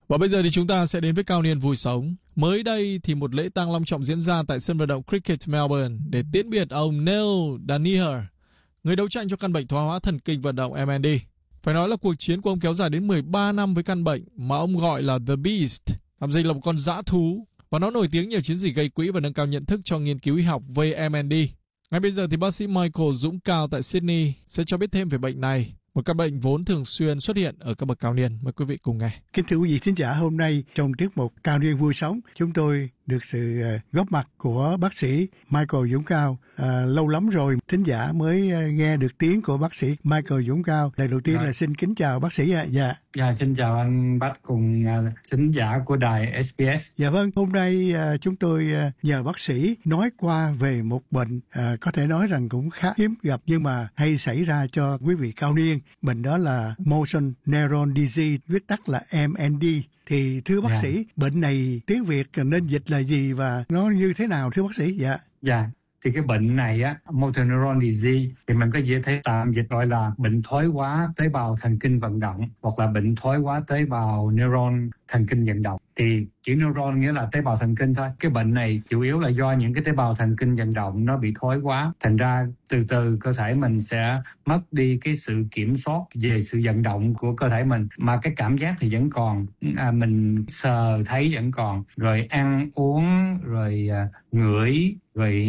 Và bây giờ thì chúng ta sẽ đến với cao niên vui sống. Mới đây thì một lễ tang long trọng diễn ra tại sân vận động Cricket Melbourne để tiễn biệt ông Neil Daniher, người đấu tranh cho căn bệnh thoái hóa thần kinh vận động MND. Phải nói là cuộc chiến của ông kéo dài đến 13 năm với căn bệnh mà ông gọi là The Beast, làm dịch là một con dã thú, và nó nổi tiếng nhờ chiến dịch gây quỹ và nâng cao nhận thức cho nghiên cứu y học về MND. Ngay bây giờ thì bác sĩ Michael Dũng Cao tại Sydney sẽ cho biết thêm về bệnh này, một căn bệnh vốn thường xuyên xuất hiện ở các bậc cao niên. Mời quý vị cùng nghe. Kính thưa quý vị thính giả, hôm nay trong tiết mục Cao niên vui sống, chúng tôi được sự góp mặt của bác sĩ Michael Dũng Cao. Lâu lắm rồi thính giả mới nghe được tiếng của bác sĩ Michael Dũng Cao. Lời đầu tiên là xin kính chào bác sĩ ạ. Dạ, xin chào anh Bách cùng thính giả của đài SBS. Dạ vâng, hôm nay chúng tôi nhờ bác sĩ nói qua về một bệnh có thể nói rằng cũng khá hiếm gặp nhưng mà hay xảy ra cho quý vị cao niên. Bệnh đó là Motor Neuron Disease, viết tắt là MND. Thì thưa bác sĩ, bệnh này tiếng Việt nên dịch là gì và nó như thế nào thưa bác sĩ? Dạ, thì cái bệnh này á, Motor Neuron Disease thì mình có thể tạm dịch gọi là bệnh thoái hóa tế bào thần kinh vận động hoặc là bệnh thoái hóa tế bào neuron thần kinh vận động. Thì chữ neuron nghĩa là tế bào thần kinh thôi. Cái bệnh này chủ yếu là do những cái tế bào thần kinh vận động nó bị thoái hóa, thành ra từ từ cơ thể mình sẽ mất đi cái sự kiểm soát về sự vận động của cơ thể mình, mà cái cảm giác thì vẫn còn, mình sờ thấy vẫn còn, rồi ăn uống, rồi ngửi, rồi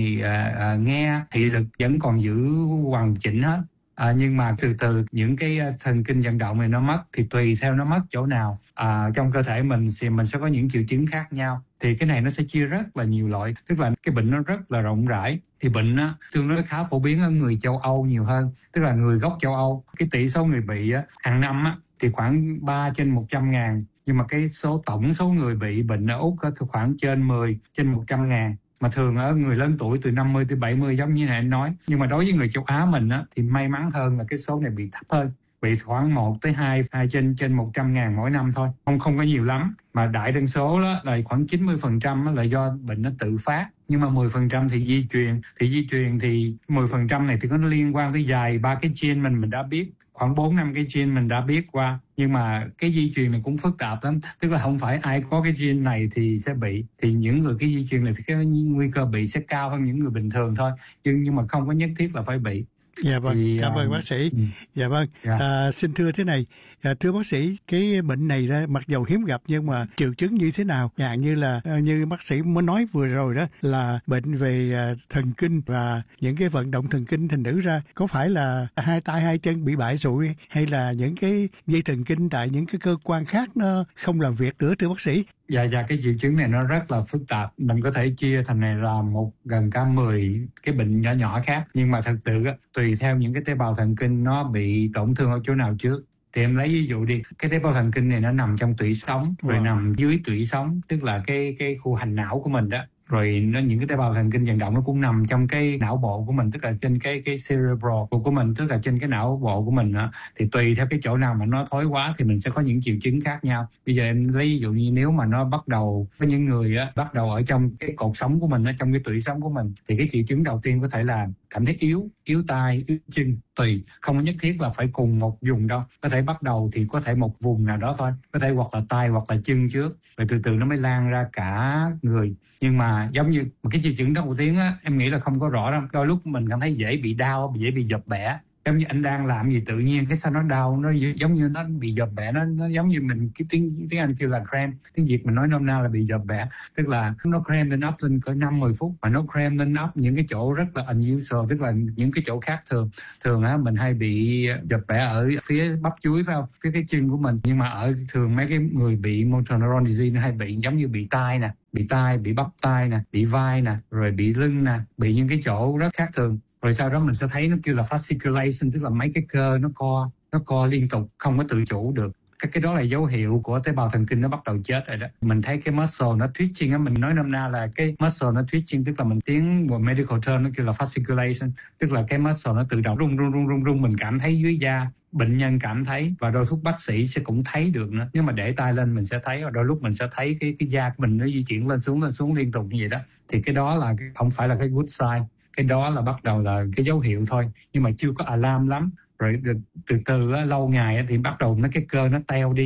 nghe, thị lực vẫn còn giữ hoàn chỉnh hết. Nhưng mà từ từ những cái thần kinh vận động này nó mất, thì tùy theo nó mất chỗ nào trong cơ thể mình thì mình sẽ có những triệu chứng khác nhau. Thì cái này nó sẽ chia rất là nhiều loại, tức là cái bệnh nó rất là rộng rãi. Thì bệnh á, tương đối khá phổ biến ở người châu Âu nhiều hơn, tức là người gốc châu Âu. Cái tỷ số người bị á, hàng năm á, thì khoảng 3 trên 100.000, nhưng mà cái tổng số người bị bệnh ở Úc á, thì khoảng trên 10 trên 100.000. Mà thường ở người lớn tuổi từ 50 tới 70 giống như này anh nói. Nhưng mà đối với người châu Á mình á, thì may mắn hơn là cái số này bị thấp hơn. Bị khoảng 1 tới 2 trên 100.000 mỗi năm thôi. Không có nhiều lắm. Mà đại đa số đó là khoảng 90% là do bệnh nó tự phát. Nhưng mà 10% thì di truyền. Thì di truyền thì 10% này thì có liên quan tới dài 3 cái gene mình đã biết. Khoảng 4-5 cái gene mình đã biết qua. Nhưng mà cái di truyền này cũng phức tạp lắm. Tức là không phải ai có cái gene này thì sẽ bị. Thì những người cái di truyền này thì cái nguy cơ bị sẽ cao hơn những người bình thường thôi. Nhưng mà không có nhất thiết là phải bị. Dạ vâng, cảm ơn bác sĩ. Dạ vâng, xin thưa thế này, thưa bác sĩ, cái bệnh này đó, mặc dầu hiếm gặp nhưng mà triệu chứng như thế nào? Như là như bác sĩ mới nói vừa rồi đó, là bệnh về thần kinh và những cái vận động thần kinh, thành thử ra có phải là hai tay hai chân bị bại rụi hay là những cái dây thần kinh tại những cái cơ quan khác nó không làm việc nữa thưa bác sĩ? Dạ, cái triệu chứng này nó rất là phức tạp. Mình có thể chia thành này là gần cả 10 cái bệnh nhỏ nhỏ khác. Nhưng mà thật sự tùy theo những cái tế bào thần kinh nó bị tổn thương ở chỗ nào trước. Thì em lấy ví dụ đi, cái tế bào thần kinh này nó nằm trong tủy sống, rồi nằm dưới tủy sống, tức là cái khu hành não của mình đó. Rồi những cái tế bào thần kinh vận động nó cũng nằm trong cái não bộ của mình, tức là trên cái cerebral của mình, tức là trên cái não bộ của mình đó. Thì tùy theo cái chỗ nào mà nó thoái hóa thì mình sẽ có những triệu chứng khác nhau. Bây giờ em lấy ví dụ như nếu mà nó bắt đầu với những người á, bắt đầu ở trong cái cột sống của mình, ở trong cái tủy sống của mình, thì cái triệu chứng đầu tiên có thể là cảm thấy yếu tai, yếu chân, tùy, không nhất thiết là phải cùng một vùng đâu. Có thể bắt đầu thì có thể một vùng nào đó thôi, có thể hoặc là tai hoặc là chân trước, rồi từ từ nó mới lan ra cả người. Nhưng mà giống như một cái triệu chứng đầu tiên á, em nghĩ là không có rõ đâu. Đôi lúc mình cảm thấy dễ bị đau, dễ bị dập bẻ. Giống như anh đang làm gì tự nhiên cái sao nó đau, nó giống như nó bị dập bẻ, nó giống như mình cái tiếng Anh kêu là cramp, tiếng Việt mình nói nôm na là bị dập bẻ, tức là nó cramp lên up lên cỡ 5-10 phút, mà nó cramp lên up những cái chỗ rất là unusual, tức là những cái chỗ khác thường á mình hay bị dập bẻ ở phía bắp chuối phải không, phía cái chân của mình, nhưng mà ở thường mấy cái người bị motor neuron disease nó hay bị giống như bị tai nè, bị bắp tai nè, bị vai nè, rồi bị lưng nè, bị những cái chỗ rất khác thường. Rồi sau đó mình sẽ thấy nó kêu là fasciculation, tức là mấy cái cơ nó co liên tục, không có tự chủ được. Cái đó là dấu hiệu của tế bào thần kinh nó bắt đầu chết rồi đó. Mình thấy cái muscle nó twitching á, mình nói nôm na là cái muscle nó twitching, tức là mình tiếng một medical term nó kêu là fasciculation, tức là cái muscle nó tự động rung, mình cảm thấy dưới da, bệnh nhân cảm thấy, và đôi lúc bác sĩ sẽ cũng thấy được nữa. Nếu mà để tay lên mình sẽ thấy, và đôi lúc mình sẽ thấy cái da của mình nó di chuyển lên xuống liên tục như vậy đó. Thì cái đó là không phải là cái good sign. Cái đó là bắt đầu là cái dấu hiệu thôi, nhưng mà chưa có alarm lắm. Rồi từ từ lâu ngày thì bắt đầu mấy cái cơ nó teo đi,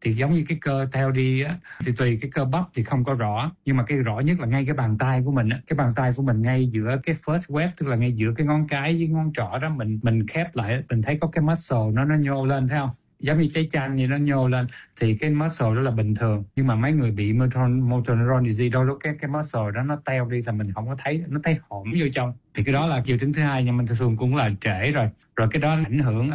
thì giống như cái cơ theo đi á, thì tùy cái cơ bắp thì không có rõ, nhưng mà cái rõ nhất là ngay cái bàn tay của mình á, cái bàn tay của mình ngay giữa cái first web, tức là ngay giữa cái ngón cái với ngón trỏ đó, mình khép lại, mình thấy có cái muscle nó nhô lên, thấy không? Giống như trái chanh như nó nhô lên, thì cái muscle đó là bình thường. Nhưng mà mấy người bị motor neuron disease đôi lúc cái muscle đó nó teo đi là mình không có thấy, nó thấy hõm vô trong, thì cái đó là triệu chứng thứ hai. Nhưng mình thường cũng là trễ rồi cái đó ảnh hưởng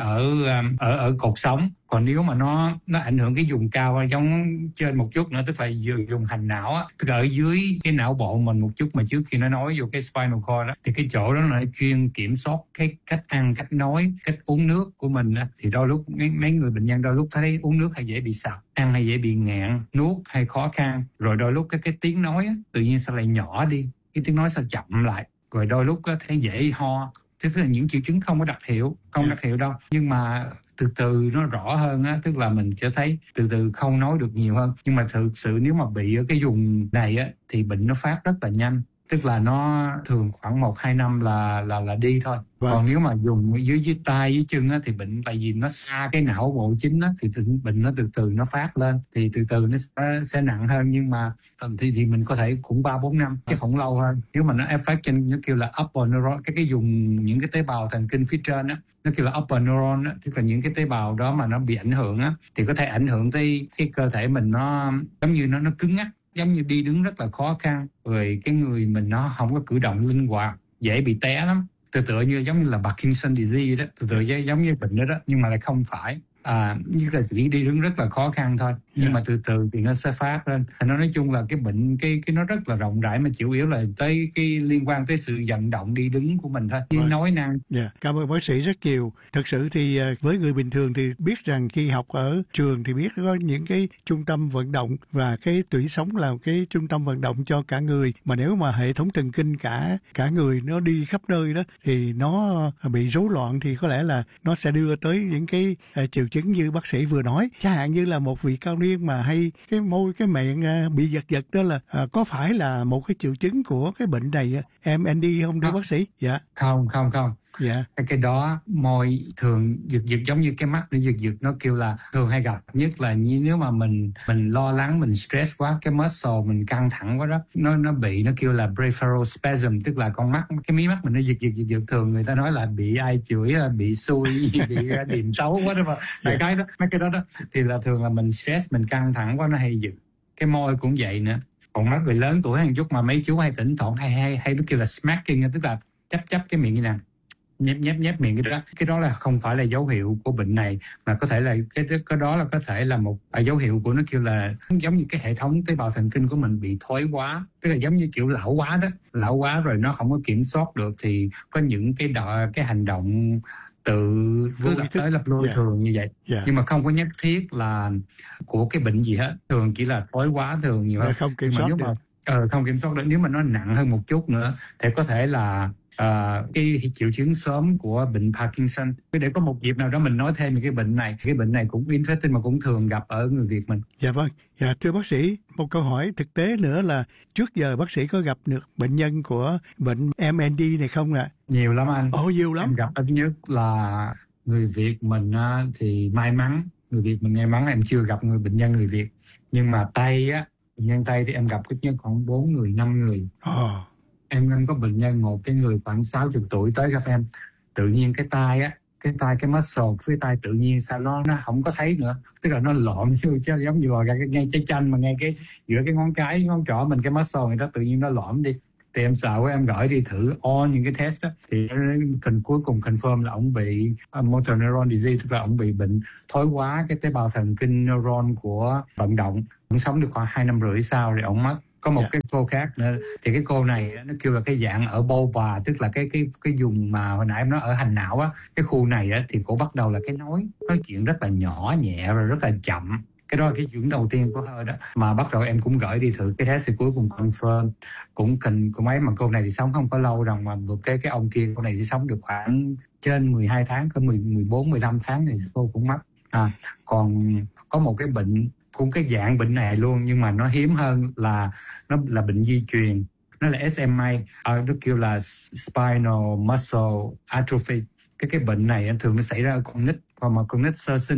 ở cột sống. Còn nếu mà nó ảnh hưởng cái vùng cao giống trên một chút nữa, tức là vùng hành não á, tức là ở dưới cái não bộ mình một chút, mà trước khi nó nói vô cái spinal cord đó, thì cái chỗ đó nó chuyên kiểm soát cái cách ăn, cách nói, cách uống nước của mình á. Thì đôi lúc mấy người bệnh nhân đôi lúc thấy uống nước hay dễ bị sặc, ăn hay dễ bị nghẹn, nuốt hay khó khăn, rồi đôi lúc cái tiếng nói á, tự nhiên sao lại nhỏ đi, cái tiếng nói sao chậm lại, rồi đôi lúc á, thấy dễ ho. Tức là những triệu chứng không có đặc hiệu, đặc hiệu đâu, nhưng mà từ từ nó rõ hơn á, tức là mình sẽ thấy từ từ không nói được nhiều hơn. Nhưng mà thực sự nếu mà bị ở cái vùng này á thì bệnh nó phát rất là nhanh, tức là nó thường khoảng 1-2 năm là đi thôi. Vâng. Còn nếu mà dùng dưới tay dưới chân á thì bệnh, tại vì nó xa cái não bộ chính á, thì bệnh nó từ từ nó phát lên, thì từ từ nó sẽ nặng hơn. Nhưng mà thì mình có thể cũng 3-4 năm chứ không lâu hơn. Nếu mà nó affect trên, nó kêu là upper neuron, cái vùng những cái tế bào thần kinh phía trên á, nó kêu là upper neuron á, tức là những cái tế bào đó mà nó bị ảnh hưởng á, thì có thể ảnh hưởng tới cái cơ thể mình, nó giống như nó cứng ngắc, giống như đi đứng rất là khó khăn, rồi cái người mình nó không có cử động linh hoạt, dễ bị té lắm. Tựa như giống như là Parkinson disease đó, tựa giống như bệnh đó, nhưng mà lại không phải. Như là chỉ đi đứng rất là khó khăn thôi, nhưng mà từ từ thì nó sẽ phát lên. Nó nói chung là cái bệnh cái nó rất là rộng rãi, mà chủ yếu là tới cái liên quan tới sự vận động đi đứng của mình thôi, nói năng. Cảm ơn bác sĩ rất nhiều. Thật sự thì với người bình thường thì biết rằng khi học ở trường thì biết có những cái trung tâm vận động, và cái tủy sống là cái trung tâm vận động cho cả người. Mà nếu mà hệ thống thần kinh cả người nó đi khắp nơi đó thì nó bị rối loạn, thì có lẽ là nó sẽ đưa tới những cái triệu chứng như bác sĩ vừa nói. Chẳng hạn như là một vị cao niên mà hay cái môi cái miệng bị giật đó là có phải là một cái triệu chứng của cái bệnh này MND không thưa bác sĩ? Dạ. Không. Dạ. Cái đó môi thường giật giống như cái mắt nó giật, nó kêu là thường hay gặp nhất là nếu mà mình lo lắng, mình stress quá, cái muscle mình căng thẳng quá đó, nó bị, nó kêu là peripheral spasm, tức là con mắt, cái mí mắt mình nó giật. Thường người ta nói là bị ai chửi, bị xui, bị điềm xấu quá đó mà. Cái đó, mấy cái đó thì là thường là mình stress, mình căng thẳng quá nó hay giật. Cái môi cũng vậy nữa. Còn mắt người lớn tuổi hơn chút mà mấy chú hay tỉnh thoảng hay nó kêu là smacking, tức là chấp cái miệng như nào, nhép miệng, cái đó là không phải là dấu hiệu của bệnh này, mà có thể là cái đó là có thể là một dấu hiệu của, nó kêu là giống như cái hệ thống tế bào thần kinh của mình bị thoái hóa, tức là giống như kiểu lão quá rồi nó không có kiểm soát được, thì có những cái hành động tự cứ lặp tới lặp lui thường như vậy. Nhưng mà không có nhất thiết là của cái bệnh gì hết, thường chỉ là thoái hóa thường nhiều hơn. Không kiểm soát được. Không kiểm soát được. Nếu mà nó nặng hơn một chút nữa thì có thể là cái triệu chứng sớm của bệnh Parkinson. Để có một dịp nào đó mình nói thêm về cái bệnh này. Cái bệnh này cũng interesting mà cũng thường gặp ở người Việt mình. Dạ vâng. Dạ thưa bác sĩ, một câu hỏi thực tế nữa là trước giờ bác sĩ có gặp được bệnh nhân của bệnh MND này không ạ? Nhiều lắm anh. Nhiều lắm. Em gặp ít nhất là người Việt mình thì may mắn. Người Việt mình may mắn là em chưa gặp bệnh nhân người Việt. Nhưng mà Tây bệnh nhân Tây thì em gặp ít nhất khoảng 4 người, 5 người. Em có bệnh nhân, một cái người khoảng 60 tuổi tới gặp em, tự nhiên cái tai muscle phía tai tự nhiên sao nó không có thấy nữa, tức là nó lộn như chứ giống như là ngay trái chanh mà ngay cái giữa cái ngón trỏ mình, cái muscle này đó tự nhiên nó lõm đi. Thì em sợ quá, em gửi đi thử all những cái test đó, thì cuối cùng confirm là ông bị motor neuron disease, tức là ông bị bệnh thoái hóa cái tế bào thần kinh neuron của vận động. Ông sống được khoảng 2 năm rưỡi sau rồi ông mất. Có một cái cô khác nữa, thì cái cô này nó kêu là cái dạng ở bâu bà, tức là cái vùng mà hồi nãy em nói ở hành não á, cái khu này thì cô bắt đầu là cái nói chuyện rất là nhỏ nhẹ rồi rất là chậm. Cái đó là cái chuyển đầu tiên của hơi đó, mà bắt đầu em cũng gửi đi thử cái test, thì cuối cùng confirm cũng mấy, mà cô này thì sống không có lâu đâu, mà cái ông kia, cô này thì sống được khoảng trên 12 tháng, có 14-15 tháng thì cô cũng mất. Còn có một cái bệnh cũng cái dạng bệnh này luôn, nhưng mà nó hiếm hơn, là nó là bệnh di truyền, nó là SMA, nó kêu là spinal muscle atrophy. Cái bệnh này thường nó xảy ra ở con nít, còn mà con nít sơ sinh,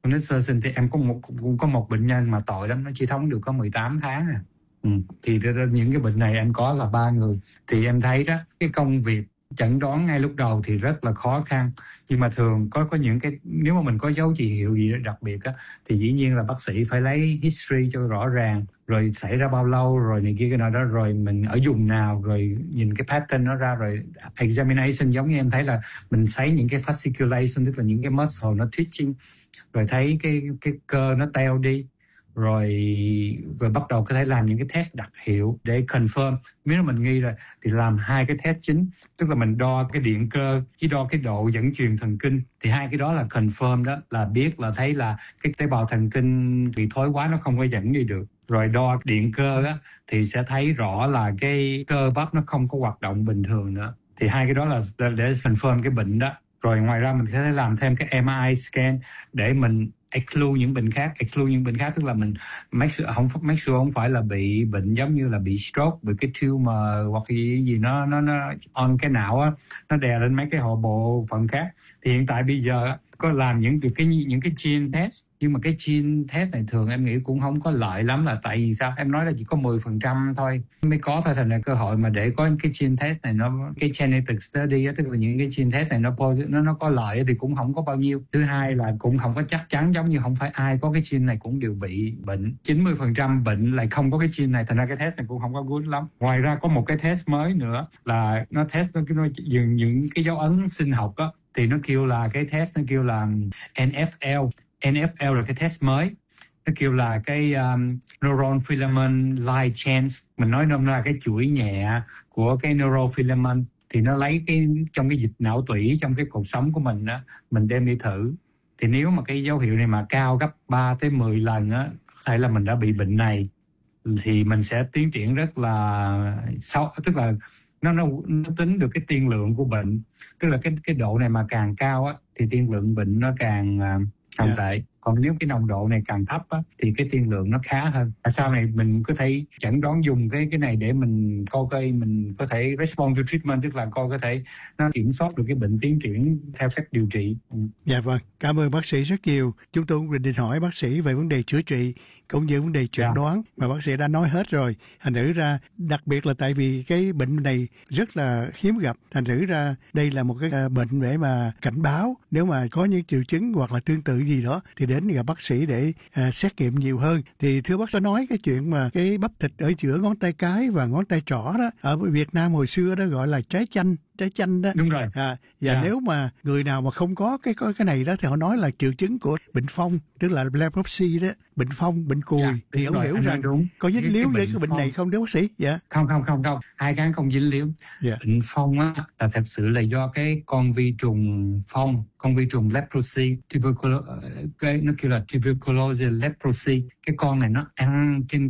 Con nít sơ sinh thì em cũng có một bệnh nhân mà tội lắm, nó chỉ thống được có 18 tháng à. Thì những cái bệnh này em có là 3 người. Thì em thấy đó, cái công việc chẩn đoán ngay lúc đầu thì rất là khó khăn, nhưng mà thường có những cái, nếu mà mình có dấu chỉ hiệu gì đó đặc biệt á, thì dĩ nhiên là bác sĩ phải lấy history cho rõ ràng, rồi xảy ra bao lâu, rồi này kia cái nào đó, rồi mình ở vùng nào, rồi nhìn cái pattern nó ra, rồi examination giống như em thấy là mình thấy những cái fasciculation, tức là những cái muscle nó twitching, rồi thấy cái cơ nó teo đi, rồi bắt đầu có thể làm những cái test đặc hiệu để confirm. Nếu mà mình nghi rồi thì làm 2 cái test chính, tức là mình đo cái điện cơ với đo cái độ dẫn truyền thần kinh, thì 2 cái đó là confirm, đó là biết là thấy là cái tế bào thần kinh bị thối quá, nó không có dẫn đi được. Rồi đo điện cơ á, thì sẽ thấy rõ là cái cơ bắp nó không có hoạt động bình thường nữa. Thì 2 cái đó là để confirm cái bệnh đó. Rồi ngoài ra mình có thể làm thêm cái MRI scan để mình exclude những bệnh khác. Tức là mình make sure không phải là bị bệnh giống như là bị stroke, bị cái tumor hoặc gì nó on cái não á, nó đè lên mấy cái bộ phận khác. Thì hiện tại bây giờ có làm những cái gene test, nhưng mà cái gene test này thường em nghĩ cũng không có lợi lắm, là tại vì sao? Em nói là chỉ có 10% thôi mới có thôi, thành ra cơ hội mà để có cái gene test này, nó cái genetic study á, tức là những cái gene test này nó có lợi thì cũng không có bao nhiêu. Thứ hai là cũng không có chắc chắn, giống như không phải ai có cái gene này cũng đều bị bệnh. 90% bệnh lại không có cái gene này, thành ra cái test này cũng không có good lắm. Ngoài ra có một cái test mới nữa là nó test nó dừng những cái dấu ấn sinh học á, thì nó kêu là cái test, nó kêu là NFL là cái test mới, nó kêu là cái neuron filament light chains. Mình nói nôm na là cái chuỗi nhẹ của cái neurofilament. Thì nó lấy trong cái dịch não tủy, trong cái cột sống của mình á, mình đem đi thử. Thì nếu mà cái dấu hiệu này mà cao gấp 3 tới 10 lần á, hay là mình đã bị bệnh này, thì mình sẽ tiến triển rất là xấu, tức là nó tính được cái tiên lượng của bệnh, tức là cái độ này mà càng cao á thì tiên lượng bệnh nó càng tệ. Còn nếu cái nồng độ này càng thấp á, thì cái tiên lượng nó khá hơn. Sau này mình có thể chẩn đoán dùng cái này để mình coi mình có thể respond to treatment, tức là coi có thể nó kiểm soát được cái bệnh tiến triển theo cách điều trị. Dạ vâng, cảm ơn bác sĩ rất nhiều. Chúng tôi cũng định hỏi bác sĩ về vấn đề chữa trị cũng như vấn đề chẩn đoán mà bác sĩ đã nói hết rồi. Thành thử ra đặc biệt là tại vì cái bệnh này rất là hiếm gặp, thành thử ra đây là một cái bệnh để mà cảnh báo, nếu mà có những triệu chứng hoặc là tương tự gì đó thì đến gặp bác sĩ để xét nghiệm nhiều hơn. Thì thưa bác sĩ, nói cái chuyện mà cái bắp thịt ở giữa ngón tay cái và ngón tay trỏ đó, ở Việt Nam hồi xưa đó gọi là trái chanh đó. Đúng rồi. Nếu mà người nào mà không có cái này đó thì họ nói là triệu chứng của bệnh phong, tức là leprosy đó, bệnh phong, bệnh cùi. Thì ông hiểu rằng có dính líu đến cái bệnh này không, thưa bác sĩ? Không, hai cái không dính líu. Bệnh phong á là thật sự là do cái con vi trùng phong, con vi trùng leprosy, nó kêu là tuberculosis leprosy. Cái con này nó ăn trên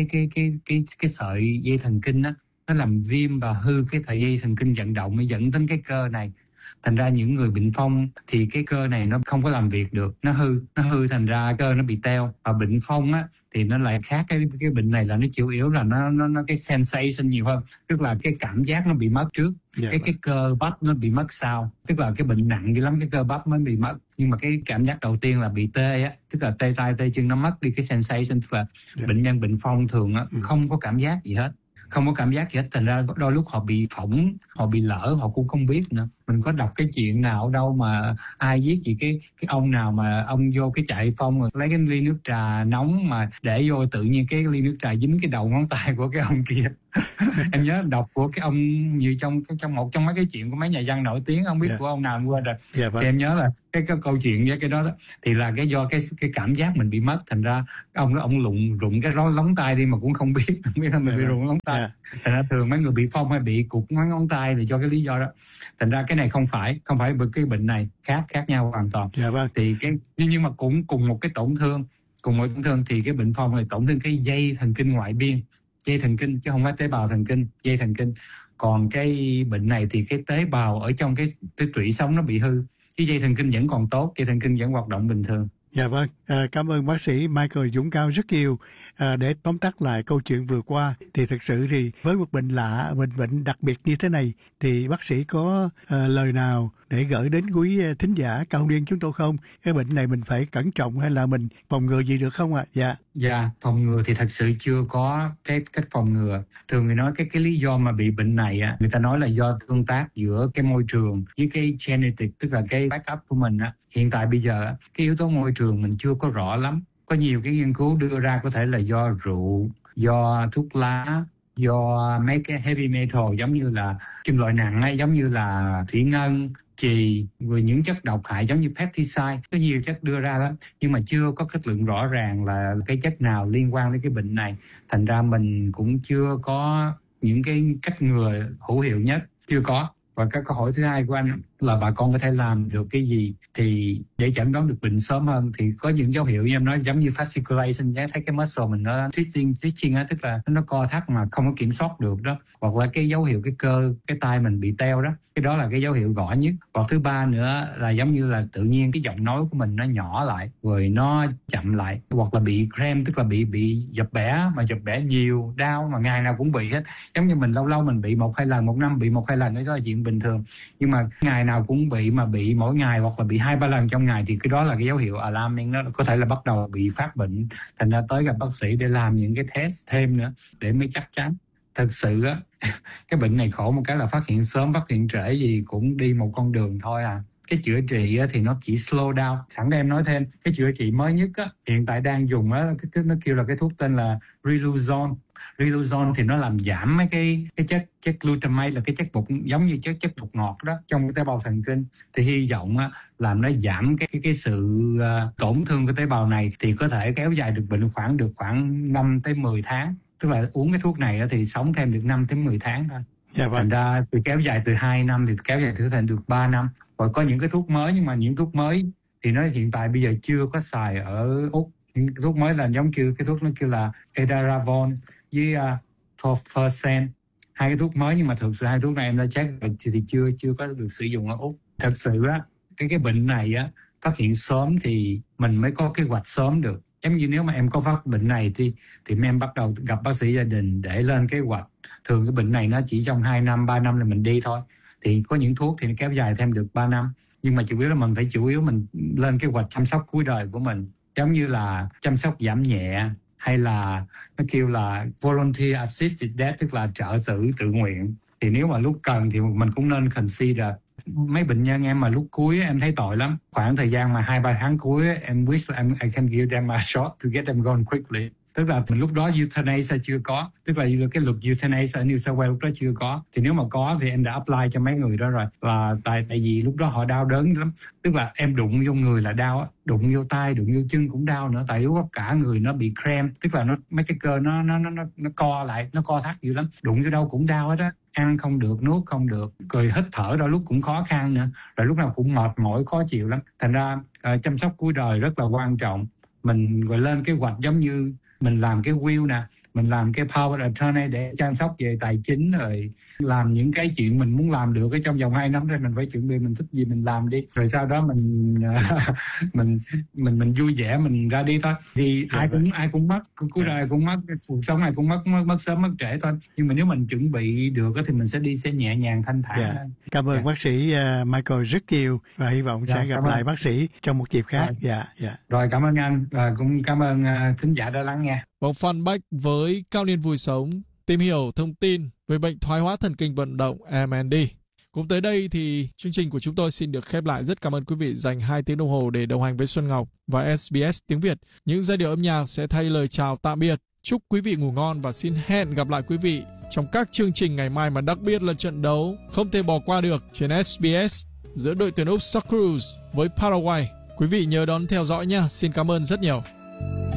cái sợi dây thần kinh á, nó làm viêm và hư cái sợi dây thần kinh vận động, mới dẫn đến cái cơ này. Thành ra những người bệnh phong thì cái cơ này nó không có làm việc được, nó hư thành ra cơ nó bị teo. Và bệnh phong á thì nó lại khác, cái bệnh này là nó chủ yếu là nó cái sensation nhiều hơn, tức là cái cảm giác nó bị mất trước. Cái cơ bắp nó bị mất sau, tức là cái bệnh nặng dữ lắm cái cơ bắp mới bị mất, nhưng mà cái cảm giác đầu tiên là bị tê á, tức là tê tay tê chân, nó mất đi cái sensation. Tức là bệnh nhân bệnh phong thường á không có cảm giác gì hết, thành ra đôi lúc họ bị phỏng, họ bị lỡ, họ cũng không biết nữa. Mình có đọc cái chuyện nào ở đâu mà ai viết gì cái ông nào mà ông vô cái trại phong rồi lấy cái ly nước trà nóng mà để vô, tự nhiên cái ly nước trà dính cái đầu ngón tay của cái ông kia. Em nhớ đọc của cái ông như trong một trong mấy cái chuyện của mấy nhà văn nổi tiếng, không biết của ông nào em quên rồi. Thì em nhớ là cái câu chuyện với cái đó thì là cái do cái cảm giác mình bị mất, thành ra ông rụng cái lóng tay đi mà cũng không biết là mình bị rụng lóng tay. Thành ra thường mấy người bị phong hay bị cụt ngón tay thì do cái lý do đó. Thành ra cái này không phải cái bệnh này khác nhau hoàn toàn. Thì nhưng mà cũng cùng một tổn thương thì cái bệnh phong này tổn thương cái dây thần kinh ngoại biên, dây thần kinh chứ không phải tế bào thần kinh, dây thần kinh. Còn cái bệnh này thì cái tế bào ở trong cái tủy sống nó bị hư, cái dây thần kinh vẫn còn tốt, dây thần kinh vẫn hoạt động bình thường. Dạ vâng, cảm ơn bác sĩ Michael Dũng Cao rất nhiều. Để tóm tắt lại câu chuyện vừa qua thì thực sự thì với một bệnh lạ, bệnh đặc biệt như thế này thì bác sĩ có lời nào để gửi đến quý thính giả Cao Niên chúng tôi không? Cái bệnh này mình phải cẩn trọng hay là mình phòng ngừa gì được không ạ? Dạ, phòng ngừa thì thật sự chưa có cái cách phòng ngừa. Thường người nói cái lý do mà bị bệnh này á, người ta nói là do tương tác giữa cái môi trường với cái genetic, tức là cái backup của mình á. Hiện tại bây giờ cái yếu tố môi trường mình chưa có rõ lắm. Có nhiều cái nghiên cứu đưa ra có thể là do rượu, do thuốc lá, do mấy cái heavy metal giống như là kim loại nặng ấy, giống như là thủy ngân, chì, rồi những chất độc hại giống như pesticide. Có nhiều chất đưa ra lắm, nhưng mà chưa có kết luận rõ ràng là cái chất nào liên quan đến cái bệnh này. Thành ra mình cũng chưa có những cái cách ngừa hữu hiệu nhất, chưa có. Và cái câu hỏi thứ hai của anh là bà con có thể làm được cái gì thì để chẩn đoán được bệnh sớm hơn, thì có những dấu hiệu như em nói giống như fasciculation, thấy cái muscle mình nó twitching á, tức là nó co thắt mà không có kiểm soát được đó, hoặc là cái dấu hiệu cái cơ cái tay mình bị teo đó, cái đó là cái dấu hiệu rõ nhất. Hoặc thứ ba nữa là giống như là tự nhiên cái giọng nói của mình nó nhỏ lại rồi nó chậm lại, hoặc là bị cramp, tức là bị dập bẻ, mà dập bẻ nhiều, đau mà ngày nào cũng bị hết. Giống như mình lâu lâu mình bị 1-2 lần, một năm bị 1-2 lần, cái đó là chuyện bình thường, nhưng mà ngày nào cũng bị, mà bị mỗi ngày hoặc là bị 2-3 lần trong ngày thì cái đó là cái dấu hiệu alarming, nó có thể là bắt đầu bị phát bệnh. Thành ra tới gặp bác sĩ để làm những cái test thêm nữa để mới chắc chắn. Thật sự á, cái bệnh này khổ một cái là phát hiện sớm, phát hiện trễ gì cũng đi một con đường thôi à. Cái chữa trị á, thì nó chỉ slow down. Sẵn đây em nói thêm, cái chữa trị mới nhất á, hiện tại đang dùng á, nó kêu là cái thuốc tên là Riluzole. Riluzole thì nó làm giảm mấy cái chất glutamate, là cái chất bột giống như chất bột ngọt đó trong cái tế bào thần kinh. Thì hy vọng á, làm nó giảm cái sự tổn thương của tế bào này, thì có thể kéo dài được bệnh khoảng 5 tới 10 tháng. Tức là uống cái thuốc này thì sống thêm được 5 tới 10 tháng thôi. Dạ vâng. Thành ra từ kéo dài từ 2 năm thì kéo dài từ thành được 3 năm. Và có những cái thuốc mới, nhưng mà những thuốc mới thì nó hiện tại bây giờ chưa có xài ở Úc. Những cái thuốc mới là giống như cái thuốc nó kêu là Edaravone với Tofersen. Hai cái thuốc mới, nhưng mà thực sự hai thuốc này em đã check thì chưa có được sử dụng ở Úc. Thật sự á, cái bệnh này á, phát hiện sớm thì mình mới có kế hoạch sớm được. Giống như nếu mà em có phát bệnh này thì em bắt đầu gặp bác sĩ gia đình để lên kế hoạch. Thường cái bệnh này nó chỉ trong 2 năm, 3 năm là mình đi thôi. Thì có những thuốc thì nó kéo dài thêm được 3 năm. Nhưng mà chủ yếu là mình phải mình lên kế hoạch chăm sóc cuối đời của mình. Giống như là chăm sóc giảm nhẹ, hay là nó kêu là volunteer assisted death, tức là trợ tử tự nguyện. Thì nếu mà lúc cần thì mình cũng nên consider. Mấy bệnh nhân em mà lúc cuối em thấy tội lắm. Khoảng thời gian mà 2-3 tháng cuối em wish là I can give them a shot to get them going quickly. Tức là lúc đó euthanasia chưa có, tức là cái luật euthanasia ở New South Wales lúc đó chưa có. Thì nếu mà có thì em đã apply cho mấy người đó rồi. Là tại vì lúc đó họ đau đớn lắm. Tức là em đụng vô người là đau á, đụng vô tay, đụng vô chân cũng đau nữa. Tại lúc đó cả người nó bị cramp, tức là mấy cái cơ nó co lại, nó co thắt dữ lắm. Đụng vô đâu cũng đau hết á. Ăn không được, nuốt không được, rồi hít thở đôi lúc cũng khó khăn nữa, rồi lúc nào cũng mệt mỏi, khó chịu lắm. Thành ra chăm sóc cuối đời rất là quan trọng. Mình gọi lên kế hoạch giống như mình làm cái will nè, mình làm cái power attorney để chăm sóc về tài chính, rồi làm những cái chuyện mình muốn làm được ở trong vòng 2 năm rồi mình phải chuẩn bị mình thích gì mình làm đi, rồi sau đó mình vui vẻ mình ra đi thôi. Thì ai cũng mất, cuối đời cũng mất, cuộc sống này cũng mất sớm mất trễ thôi. Nhưng mà nếu mình chuẩn bị được thì mình sẽ nhẹ nhàng thanh thản. Cảm ơn bác sĩ Michael rất nhiều, và hy vọng sẽ gặp lại bác sĩ trong một dịp khác. Rồi cảm ơn anh, và cũng cảm ơn thính giả đã lắng nghe. Vòng Phan Bách với Cao Niên Vui Sống tìm hiểu thông tin về bệnh thoái hóa thần kinh vận động MND. Cũng tới đây thì chương trình của chúng tôi xin được khép lại. Rất cảm ơn quý vị dành 2 tiếng đồng hồ để đồng hành với Xuân Ngọc và SBS tiếng Việt. Những giai điệu âm nhạc sẽ thay lời chào tạm biệt. Chúc quý vị ngủ ngon và xin hẹn gặp lại quý vị trong các chương trình ngày mai, mà đặc biệt là trận đấu không thể bỏ qua được trên SBS giữa đội tuyển Úc Socceroos với Paraguay. Quý vị nhớ đón theo dõi nha. Xin cảm ơn rất nhiều.